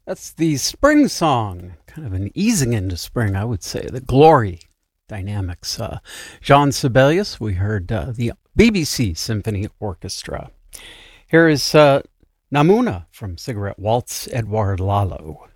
That's the spring song, kind of an easing into spring, I would say. The Glory Dynamics. Jean Sibelius, we heard the BBC Symphony Orchestra. Here is Namuna from Cigarette Waltz, Edouard Lalo.